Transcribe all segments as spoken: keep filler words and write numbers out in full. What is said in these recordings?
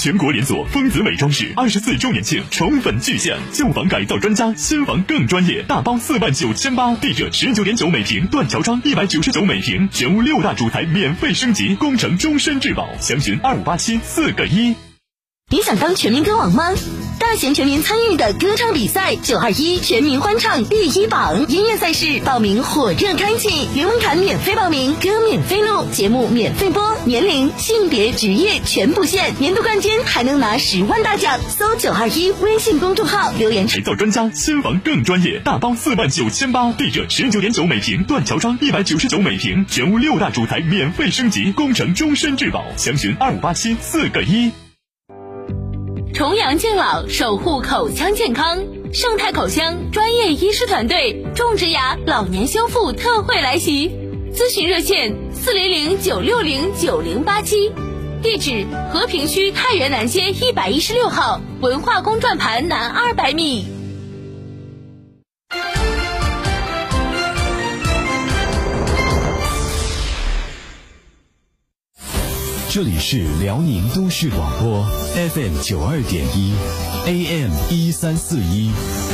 全国连锁丰子美装饰二十四周年庆宠粉巨献，旧房改造专家，新房更专业，大包四万九千八，地者十九点九每平，断桥窗一百九十九每平，全屋六大主材免费升级，工程终身质保，详询二五八七四个一。 你想当全民歌王吗？大型全民参与的歌唱比赛九二一全民欢唱第一榜音乐赛事报名火热开启，零门槛免费报名，歌免费录，节目免费播，年龄、性别、职业全不限，年度冠军还能拿十万大奖。搜九二一微信公众号留言。 改造专家，新房更专业，大包四万九千八，地者十九点九每平，断桥窗一百九十九每平，全屋六大主材免费升级，工程终身质保，详询二五八七四个一。 重阳敬老，守护口腔健康，盛泰口腔专业医师团队种植牙老年修复特惠来袭，咨询热线四零零九六零九零八七，地址和平区太原南街一百一十六号文化宫转盘南二百米。 这里是辽宁都市广播 F M 九二点一 A M 一三四一。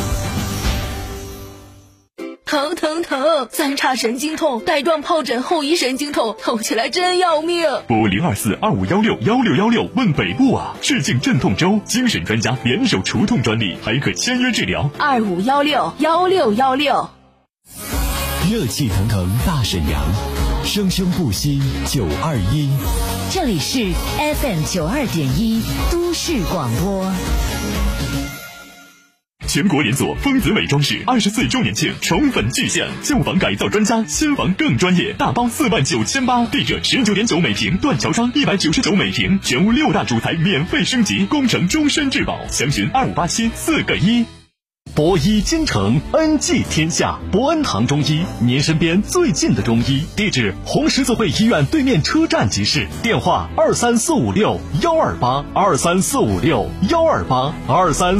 疼疼疼！三叉神经痛，带状疱疹后遗神经痛，痛起来真要命。 拨零二四二五幺六幺六幺六问北部啊！致敬镇痛周，精神专家联手除痛专利，还可签约治疗。 二五幺六幺六幺六。 热气腾腾大沈阳，生生不息九二一。 这里是 F M 九二点一都市广播。 全国连锁丰子美装饰二十四周年庆宠粉巨献，旧房改造专家，新房更专业，大包四万九千八，地者十九点九每平，断桥窗一百九十九每平，全屋六大主材免费升级，工程终身质保，详询二五八七四个一。博医金城，恩济天下，博恩堂中医，您身边最近的中医，地址红十字会医院对面车站即市，电话二三四五六幺二八二三四五六幺二八二三。